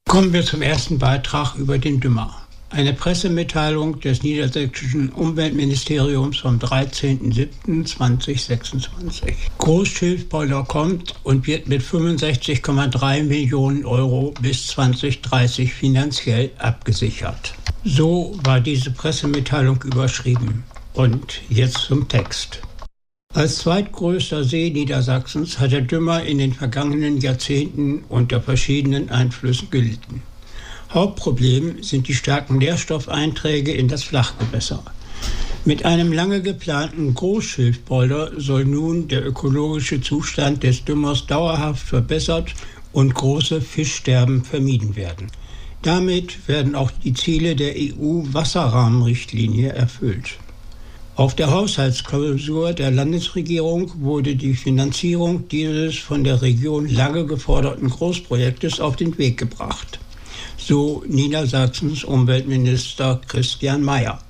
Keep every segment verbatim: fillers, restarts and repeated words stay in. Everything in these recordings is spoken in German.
Kommen wir zum ersten Beitrag über den Dümmer. Eine Pressemitteilung des niedersächsischen Umweltministeriums vom dreizehnten siebten zweitausendsechsundzwanzig. Großschilfpolder kommt und wird mit fünfundsechzig Komma drei Millionen Euro bis zwanzig dreißig finanziell abgesichert. So war diese Pressemitteilung überschrieben. Und jetzt zum Text. Als zweitgrößter See Niedersachsens hat der Dümmer in den vergangenen Jahrzehnten unter verschiedenen Einflüssen gelitten. Hauptproblem sind die starken Nährstoffeinträge in das Flachgewässer. Mit einem lange geplanten Großschilfpolder soll nun der ökologische Zustand des Dümmers dauerhaft verbessert und große Fischsterben vermieden werden. Damit werden auch die Ziele der E U-Wasserrahmenrichtlinie erfüllt. Auf der Haushaltsklausur der Landesregierung wurde die Finanzierung dieses von der Region lange geforderten Großprojektes auf den Weg gebracht. So Niedersachsens Umweltminister Christian Mayer.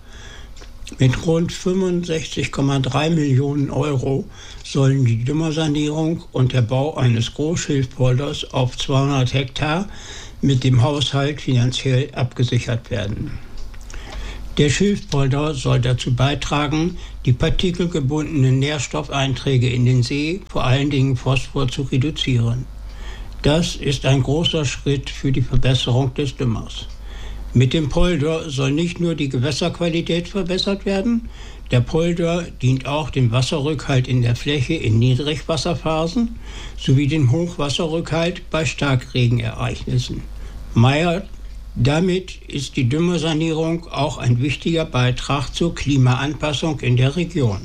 Mit rund fünfundsechzig Komma drei Millionen Euro sollen die Dümmersanierung und der Bau eines Großschilfpolders auf zweihundert Hektar mit dem Haushalt finanziell abgesichert werden. Der Schilfpolder soll dazu beitragen, die partikelgebundenen Nährstoffeinträge in den See, vor allen Dingen Phosphor, zu reduzieren. Das ist ein großer Schritt für die Verbesserung des Dümmers. Mit dem Polder soll nicht nur die Gewässerqualität verbessert werden, der Polder dient auch dem Wasserrückhalt in der Fläche in Niedrigwasserphasen sowie dem Hochwasserrückhalt bei Starkregenereignissen. Mayer: Damit ist die Dümmersanierung auch ein wichtiger Beitrag zur Klimaanpassung in der Region.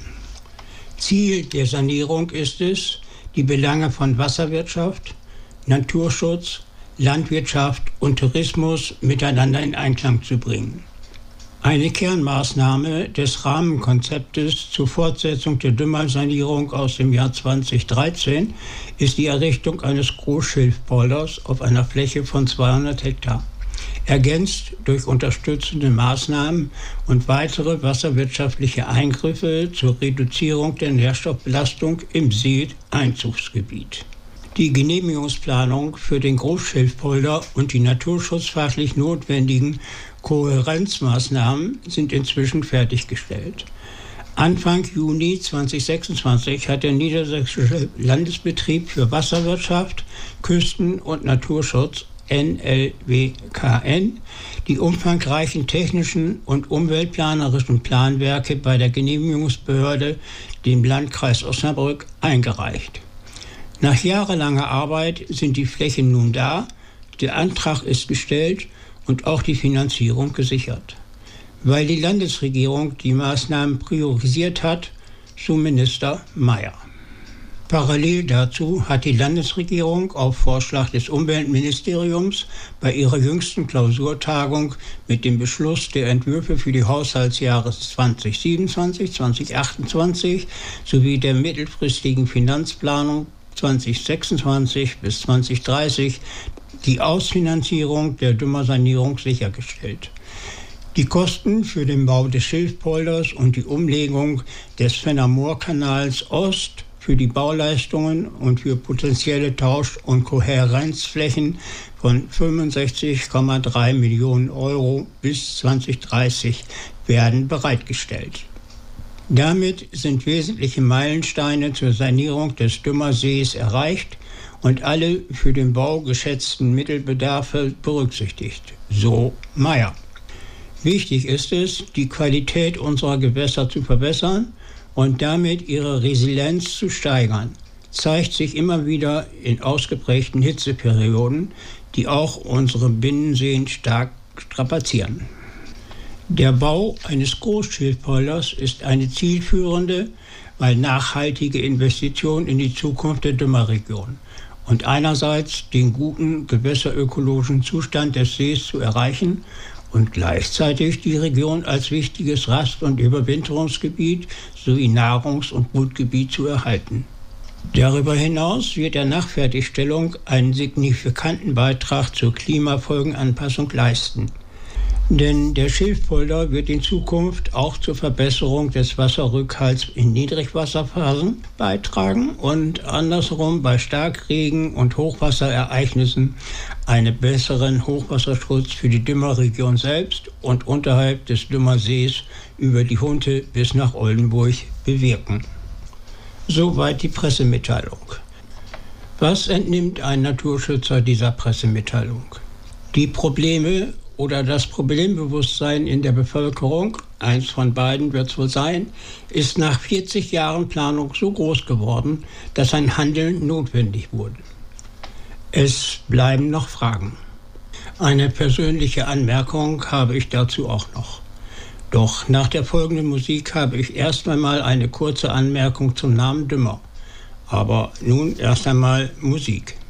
Ziel der Sanierung ist es, die Belange von Wasserwirtschaft, Naturschutz, Landwirtschaft und Tourismus miteinander in Einklang zu bringen. Eine Kernmaßnahme des Rahmenkonzeptes zur Fortsetzung der Dümmersanierung aus dem Jahr zweitausenddreizehn ist die Errichtung eines Großschilfpolders auf einer Fläche von zweihundert Hektar, ergänzt durch unterstützende Maßnahmen und weitere wasserwirtschaftliche Eingriffe zur Reduzierung der Nährstoffbelastung im See-Einzugsgebiet. Die Genehmigungsplanung für den Großschilfpolder und die naturschutzfachlich notwendigen Kohärenzmaßnahmen sind inzwischen fertiggestellt. Anfang Juni zweitausendsechsundzwanzig hat der Niedersächsische Landesbetrieb für Wasserwirtschaft, Küsten- und Naturschutz N L W K N die umfangreichen technischen und umweltplanerischen Planwerke bei der Genehmigungsbehörde, dem Landkreis Osnabrück, eingereicht. Nach jahrelanger Arbeit sind die Flächen nun da, der Antrag ist gestellt und auch die Finanzierung gesichert. Weil die Landesregierung die Maßnahmen priorisiert hat, so Minister Mayer. Parallel dazu hat die Landesregierung auf Vorschlag des Umweltministeriums bei ihrer jüngsten Klausurtagung mit dem Beschluss der Entwürfe für die Haushaltsjahre zweitausendsiebenundzwanzig, zweitausendachtundzwanzig sowie der mittelfristigen Finanzplanung zweitausendsechsundzwanzig bis zweitausenddreißig die Ausfinanzierung der Dümmersanierung sichergestellt. Die Kosten für den Bau des Schilfpolders und die Umlegung des Fenner-Moor-Kanals Ost für die Bauleistungen und für potenzielle Tausch- und Kohärenzflächen von fünfundsechzig Komma drei Millionen Euro bis zweitausenddreißig werden bereitgestellt. Damit sind wesentliche Meilensteine zur Sanierung des Dümmersees erreicht und alle für den Bau geschätzten Mittelbedarfe berücksichtigt. So Mayer. Wichtig ist es, die Qualität unserer Gewässer zu verbessern und damit ihre Resilienz zu steigern. Zeigt sich immer wieder in ausgeprägten Hitzeperioden, die auch unsere Binnenseen stark strapazieren. Der Bau eines Großschilfpolders ist eine zielführende, weil nachhaltige Investition in die Zukunft der Dümmerregion und einerseits den guten gewässerökologischen Zustand des Sees zu erreichen und gleichzeitig die Region als wichtiges Rast- und Überwinterungsgebiet sowie Nahrungs- und Brutgebiet zu erhalten. Darüber hinaus wird er nach Fertigstellung einen signifikanten Beitrag zur Klimafolgenanpassung leisten. Denn der Schilfpolder wird in Zukunft auch zur Verbesserung des Wasserrückhalts in Niedrigwasserphasen beitragen und andersherum bei Starkregen und Hochwasserereignissen einen besseren Hochwasserschutz für die Dümmerregion selbst und unterhalb des Dümmersees über die Hunte bis nach Oldenburg bewirken. Soweit die Pressemitteilung. Was entnimmt ein Naturschützer dieser Pressemitteilung? Die Probleme oder das Problembewusstsein in der Bevölkerung, eins von beiden wird es wohl sein, ist nach vierzig Jahren Planung so groß geworden, dass ein Handeln notwendig wurde. Es bleiben noch Fragen. Eine persönliche Anmerkung habe ich dazu auch noch. Doch nach der folgenden Musik habe ich erst einmal eine kurze Anmerkung zum Namen Dümmer. Aber nun erst einmal Musik.